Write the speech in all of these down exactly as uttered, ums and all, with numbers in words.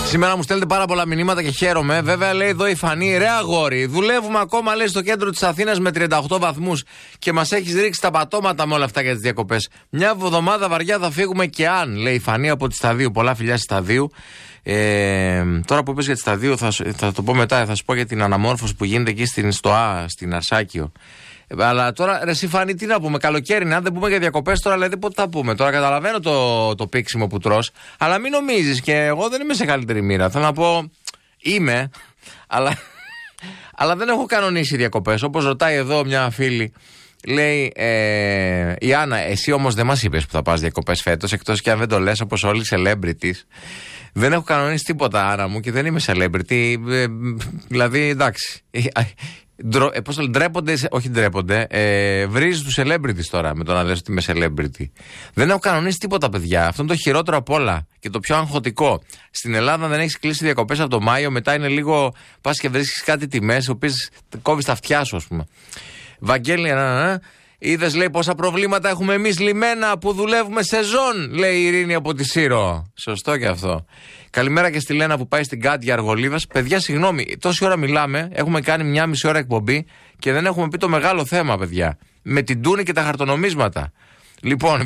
Σήμερα μου στέλνετε πάρα πολλά μηνύματα και χαίρομαι. Βέβαια, λέει εδώ η Φανή, ρε αγόρι, δουλεύουμε ακόμα, λέει, στο κέντρο της Αθήνας με τριάντα οκτώ βαθμούς και μας έχεις ρίξει τα πατώματα με όλα αυτά για τις διακοπές. Μια εβδομάδα βαριά θα φύγουμε και αν, λέει η Φανή από τη Σταδίου. Πολλά φιλιά στη Σταδίου. Ε, τώρα που είπες για τη Σταδίου, θα, θα το πω μετά, θα σου πω για την αναμόρφωση που γίνεται εκεί στην ΣΤΟΑ, στην Αρσάκιο. Αλλά τώρα, ρε εσύ Φανή, τι να πούμε, καλοκαίρι, αν δεν πούμε για διακοπές τώρα, δηλαδή πότε θα πούμε. Τώρα καταλαβαίνω το, το πήξιμο που τρως, αλλά μην νομίζεις και εγώ δεν είμαι σε καλύτερη μοίρα. Θέλω να πω, είμαι, αλλά, αλλά δεν έχω κανονίσει διακοπές. Όπως ρωτάει εδώ μια φίλη, λέει ε, η Άννα, εσύ όμως δεν μας είπες που θα πας διακοπές φέτος, εκτός και αν δεν το λες όπως όλοι οι celebrities. Δεν έχω κανονίσει τίποτα, Άννα μου, και δεν είμαι celebrity, ε, δηλαδή εντάξει. Ντρο, ε, πώς το λένε, ντρέπονται, όχι ντρέπονται, ε, βρίζει τους celebrities τώρα με το να λες ότι είμαι celebrity. Δεν έχω κανονίσει τίποτα, παιδιά. Αυτό είναι το χειρότερο απ' όλα και το πιο αγχωτικό. Στην Ελλάδα δεν έχεις κλείσει διακοπές από το Μάιο, μετά είναι λίγο, πας και βρίσκεις κάτι τιμές, οι οποίες κόβεις τα αυτιά σου, ας πούμε. Βαγγέλη, να, είδες, λέει, πόσα προβλήματα έχουμε εμείς λιμένα που δουλεύουμε σεζόν, λέει η Ειρήνη από τη Σύρο. Σωστό και αυτό. Καλημέρα και στη Λένα που πάει στην Κάτια Αργολίδας. Παιδιά, συγγνώμη, τόση ώρα μιλάμε, έχουμε κάνει μια μισή ώρα εκπομπή και δεν έχουμε πει το μεγάλο θέμα, παιδιά. Με την Τούνη και τα χαρτονομίσματα. Λοιπόν,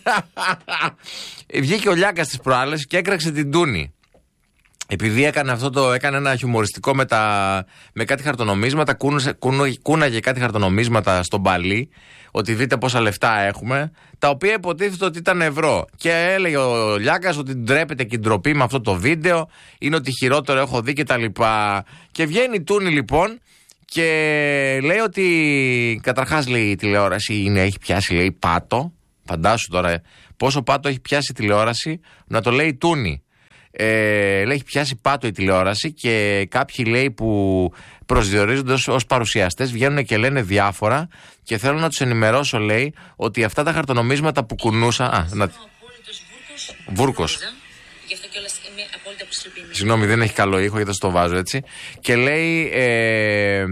βγήκε ο Λιάκας τις προάλλες και έκραξε την Τούνη. Επειδή έκανε αυτό το, έκανε ένα χιουμοριστικό με, τα, με κάτι χαρτονομίσματα, κούνασε, κούνω, κούναγε κάτι χαρτονομίσματα στον Παλί, ότι δείτε πόσα λεφτά έχουμε, τα οποία υποτίθεται ότι ήταν ευρώ. Και έλεγε ο Λιάκας ότι ντρέπεται και ντροπή με αυτό το βίντεο, είναι ότι χειρότερο έχω δει κτλ. Και, και βγαίνει η Τούνη λοιπόν και λέει ότι καταρχάς, λέει, η τηλεόραση είναι, έχει πιάσει, λέει, πάτο. Φαντάσου τώρα πόσο πάτο έχει πιάσει η τηλεόραση, να το λέει η Τούνη. Ε, λέει, έχει πιάσει πάτο η τηλεόραση και κάποιοι, λέει, που προσδιορίζονται ως, ως παρουσιαστές βγαίνουν και λένε διάφορα και θέλω να τους ενημερώσω, λέει, ότι αυτά τα χαρτονομίσματα που κουνούσαν. Α, να... Βούρκος. Συγγνώμη, δεν έχει καλό ήχο γιατί θα το βάζω έτσι. Και λέει, ε,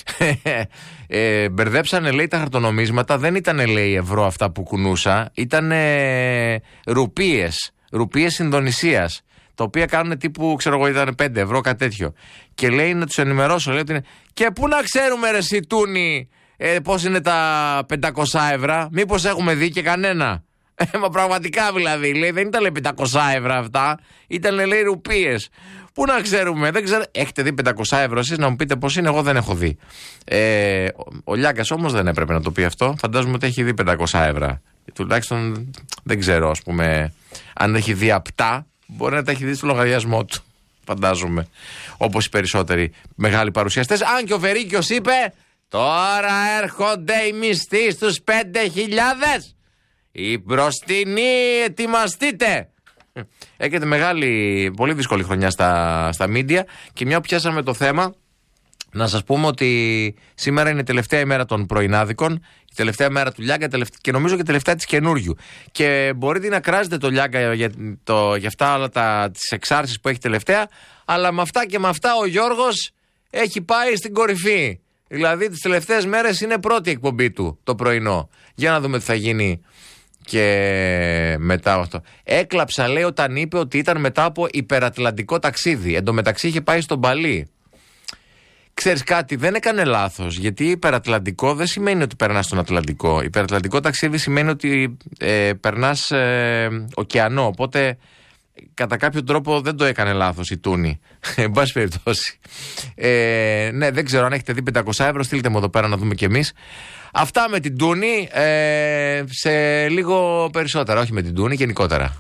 ε, μπερδέψανε, λέει, τα χαρτονομίσματα. Δεν ήταν, λέει, ευρώ αυτά που κουνούσα, ήταν ρουπίες, ρουπίες Ινδονησίας, τα οποία κάνουν τύπου, ξέρω εγώ, ήταν πέντε ευρώ, κάτι τέτοιο. Και λέει να τους ενημερώσω, λέει ότι είναι. Και πού να ξέρουμε, ρε εσύ Τούνη, ε, πώς είναι τα πεντακόσια ευρώ, μήπως έχουμε δει και κανένα. Ε, μα πραγματικά δηλαδή, λέει, δεν ήταν, λέει, πεντακόσια ευρώ αυτά, ήταν, λέει, ρουπίες. Πού να ξέρουμε, δεν ξέρω. Έχετε δει πεντακόσια ευρώ εσείς, να μου πείτε πώς είναι, εγώ δεν έχω δει. Ε, ο, ο Λιάκας όμως δεν έπρεπε να το πει αυτό, φαντάζομαι ότι έχει δει πεντακόσια ευρώ. Τουλάχιστον δεν ξέρω, ας πούμε, αν έχει δει απτά, μπορεί να τα έχει δει στο λογαριασμό του. Φαντάζομαι. Όπως οι περισσότεροι μεγάλοι παρουσιαστές. Αν και ο Βερίκιος είπε, τώρα έρχονται οι μισθοί στους πέντε χιλιάδες. Οι μπροστινοί, ετοιμαστείτε. Έχετε μεγάλη, πολύ δύσκολη χρονιά στα, στα media. Και μια που πιάσαμε το θέμα, να σας πούμε ότι σήμερα είναι η τελευταία ημέρα των πρωινάδικων, η τελευταία μέρα του Λιάγκα και νομίζω και η τελευταία της καινούριου. Και μπορείτε να κράζετε το Λιάγκα για, το, για αυτά όλα τα, τις εξάρσεις που έχει τελευταία, αλλά με αυτά και με αυτά ο Γιώργος έχει πάει στην κορυφή. Δηλαδή τις τελευταίες μέρες είναι πρώτη εκπομπή του το πρωινό. Για να δούμε τι θα γίνει και μετά αυτό. Έκλαψα, λέει, όταν είπε ότι ήταν μετά από υπερατλαντικό ταξίδι. Εν τω μεταξύ είχε πάει στον Παλί. Ξέρεις κάτι, δεν έκανε λάθος, γιατί υπερατλαντικό δεν σημαίνει ότι περνάς στον Ατλαντικό. Υπερατλαντικό ταξίδι σημαίνει ότι ε, περνάς ε, ωκεανό, οπότε κατά κάποιο τρόπο δεν το έκανε λάθος η Τούνη. Εν πάση περιπτώσει. Ε, ναι, δεν ξέρω αν έχετε δει πεντακόσια ευρώ, στείλτε μου εδώ πέρα να δούμε κι εμείς. Αυτά με την Τούνη, ε, σε λίγο περισσότερα, όχι με την Τούνη, γενικότερα.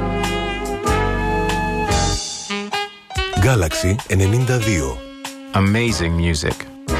Galaxy ενενήντα δύο. Amazing music.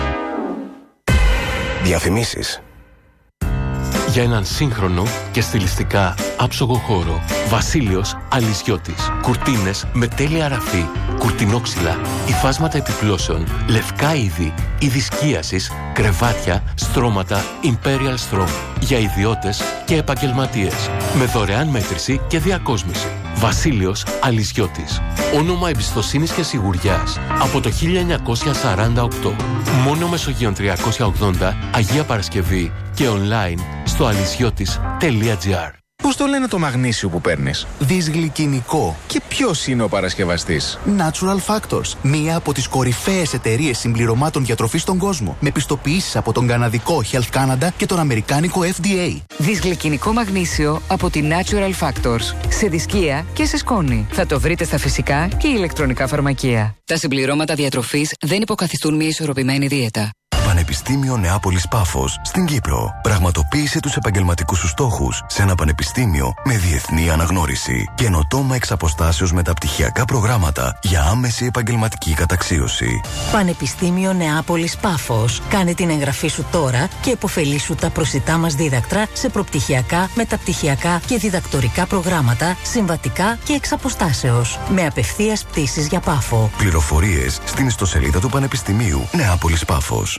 Διαφημίσεις. Για έναν σύγχρονο και στιλιστικά άψογο χώρο, Βασίλειος Αλυσιώτης. Κουρτίνες με τέλεια ραφή, κουρτινόξυλα, υφάσματα επιπλώσεων, λευκά είδη, είδη σκίασης, κρεβάτια, στρώματα Imperial Strong. Για ιδιώτες και επαγγελματίες. Με δωρεάν μέτρηση και διακόσμηση. Βασίλειος Αλυσιώτης. Όνομα εμπιστοσύνης και σιγουριάς από το χίλια εννιακόσια σαράντα οκτώ. Μόνο Μεσογείων τριακόσια ογδόντα, Αγία Παρασκευή και online στο αλυσιώτης τελεία τζι άρ. Πώς το λένε το μαγνήσιο που παίρνεις? Δυσγλυκινικό. Και ποιος είναι ο παρασκευαστής? Natural Factors. Μία από τις κορυφαίες εταιρείες συμπληρωμάτων διατροφής στον κόσμο. Με πιστοποιήσεις από τον καναδικό Health Canada και τον αμερικάνικο F D A. Δυσγλυκινικό μαγνήσιο από τη Natural Factors. Σε δισκία και σε σκόνη. Θα το βρείτε στα φυσικά και ηλεκτρονικά φαρμακεία. Τα συμπληρώματα διατροφής δεν υποκαθιστούν μια ισορροπημένη δίαιτα. Πανεπιστήμιο Νεάπολης Πάφος στην Κύπρο. Πραγματοποίησε τους επαγγελματικούς σου στόχους σε ένα πανεπιστήμιο με διεθνή αναγνώριση. Καινοτόμα εξ αποστάσεως μεταπτυχιακά προγράμματα για άμεση επαγγελματική καταξίωση. Πανεπιστήμιο Νεάπολης Πάφος. Κάνε την εγγραφή σου τώρα και υποφελήσου τα προσιτά μας δίδακτρα σε προπτυχιακά, μεταπτυχιακά και διδακτορικά προγράμματα, συμβατικά και εξ αποστάσεως. Με απευθείας πτήσεις για Πάφο. Πληροφορίες στην ιστοσελίδα του Πανεπιστημίου Νεάπολης Πάφος.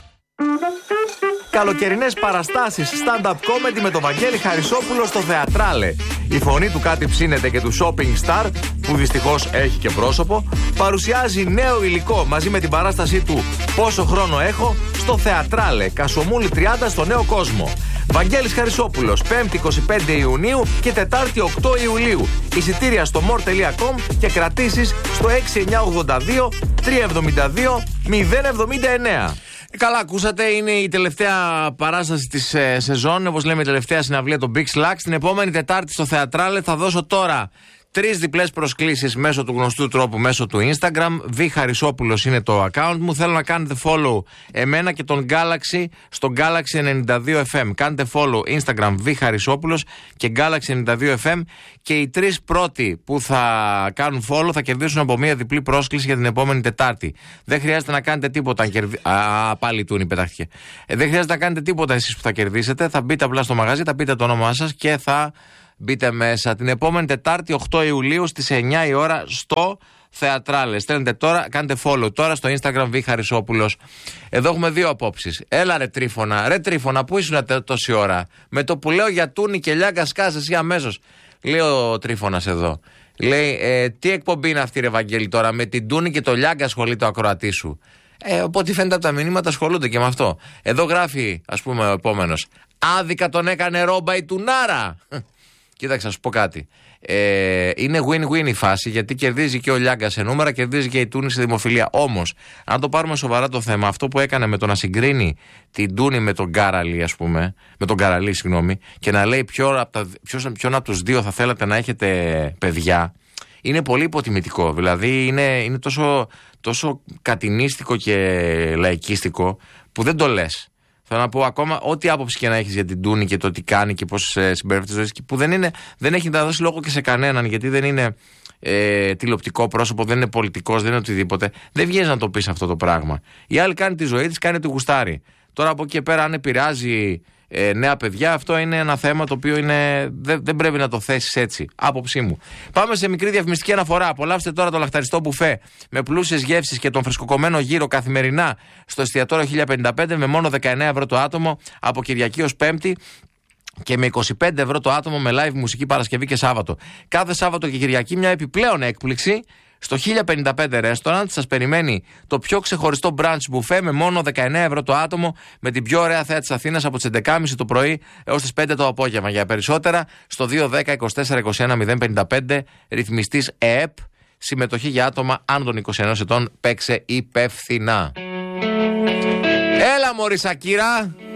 Καλοκαιρινές παραστάσεις stand-up comedy με τον Βαγγέλη Χαρισόπουλο στο Θεατράλε. Η φωνή του κάτι ψήνεται και του shopping star, που δυστυχώς έχει και πρόσωπο, παρουσιάζει νέο υλικό μαζί με την παράστασή του «Πόσο χρόνο έχω» στο Θεατράλε, Κασομούλη τριάντα στο Νέο Κόσμο. Βαγγέλης Χαρισόπουλος, πέμπτη εικοστή πέμπτη Ιουνίου και Τετάρτη οκτώ Ιουλίου. Εισιτήρια στο more τελεία com και κρατήσεις στο έξι εννιά ογδόντα δύο τριακόσια εβδομήντα δύο μηδέν εβδομήντα εννέα. Καλά, ακούσατε, είναι η τελευταία παράσταση της ε, σεζόν, όπως λέμε η τελευταία συναυλία, το Big Slack. Την επόμενη Τετάρτη στο Θεατράλε θα δώσω τώρα τρεις διπλές προσκλήσεις μέσω του γνωστού τρόπου, μέσω του Instagram. Β. Χαρισόπουλος είναι το account μου. Θέλω να κάνετε follow εμένα και τον Galaxy στο Galaxy ενενήντα δύο εφ εμ. Κάντε follow Instagram Β. Χαρισόπουλος και Galaxy ενενήντα δύο εφ εμ. Και οι τρεις πρώτοι που θα κάνουν follow θα κερδίσουν από μία διπλή πρόσκληση για την επόμενη Τετάρτη. Δεν χρειάζεται να κάνετε τίποτα. Αν κερδί... Α, πάλι τούνη πετάχτηκε. Ε, δεν χρειάζεται να κάνετε τίποτα εσείς που θα κερδίσετε. Θα μπείτε απλά στο μαγαζί, θα πείτε το όνομά σας και θα μπείτε μέσα. Την επόμενη Τετάρτη οκτώ Ιουλίου στις εννιά η ώρα στο Θεατράλε. Στέλνετε τώρα, κάντε follow τώρα στο Instagram Β. Χαρισόπουλος. Εδώ έχουμε δύο απόψεις. Έλα ρε Τρίφωνα, ρε Τρίφωνα, πού ήσουν τόση ώρα? Με το που λέω για τούνη και λιάγκα σκάς εσύ αμέσως. Λέει ο Τρίφωνας εδώ. Λέει, ε, τι εκπομπή είναι αυτή ρε Βαγγέλη τώρα? Με την τούνη και το λιάγκα ασχολείται ο ακροατής σου. Ε, οπότε φαίνεται από τα μηνύματα ασχολούνται και με αυτό. Εδώ γράφει, ας πούμε, ο επόμενος. Άδικα τον έκανε ρόμπα η τουνάρα. Κοίταξε, να σου πω κάτι. Ε, είναι win-win η φάση, γιατί κερδίζει και ο Λιάγκα σε νούμερα, κερδίζει και η Τούνη σε δημοφιλία. Όμως, αν το πάρουμε σοβαρά το θέμα, αυτό που έκανε με το να συγκρίνει την Τούνη με τον Γκάραλη, ας πούμε, με τον Καραλή, συγγνώμη, και να λέει ποιο από, τα, ποιος, ποιον από τους δύο θα θέλατε να έχετε παιδιά, είναι πολύ υποτιμητικό. Δηλαδή, είναι, είναι τόσο, τόσο κατηνίστικο και λαϊκίστικο που δεν το λες. Θέλω να πω ακόμα, ό,τι άποψη και να έχεις για την Τούνη και το τι κάνει και πώς ε, συμπεριφέρεται στη ζωή της, που δεν, είναι, δεν έχει να δώσει λόγο και σε κανέναν, γιατί δεν είναι ε, τηλεοπτικό πρόσωπο, δεν είναι πολιτικός, δεν είναι οτιδήποτε. Δεν βγαίνεις να το πεις αυτό το πράγμα. Η άλλη κάνει τη ζωή της, κάνει τη γουστάρι. Τώρα από εκεί και πέρα, αν επηρεάζει ε, νέα παιδιά, αυτό είναι ένα θέμα το οποίο είναι, δεν, δεν πρέπει να το θέσεις έτσι. Άποψή μου. Πάμε σε μικρή διαφημιστική αναφορά. Απολαύστε τώρα το λαχταριστό μπουφέ με πλούσιες γεύσεις και τον φρεσκοκομμένο γύρο καθημερινά στο εστιατόριο χίλια πενήντα πέντε με μόνο δεκαεννέα ευρώ το άτομο από Κυριακή ως Πέμπτη. Και με είκοσι πέντε ευρώ το άτομο με live μουσική Παρασκευή και Σάββατο. Κάθε Σάββατο και Κυριακή μια επιπλέον έκπληξη. Στο χίλια πενήντα πέντε Restaurant σας περιμένει το πιο ξεχωριστό brunch μπουφέ με μόνο δεκαεννέα ευρώ το άτομο, με την πιο ωραία θέα της Αθήνας από τις έντεκα και μισή το πρωί έως τις πέντε το απόγευμα. Για περισσότερα στο δύο δέκα είκοσι τέσσερα είκοσι ένα μηδέν πενήντα πέντε, ρυθμιστής ΕΕΠ, συμμετοχή για άτομα άνω των είκοσι ενός ετών, παίξε υπεύθυνα. Έλα μωρή Σακύρα.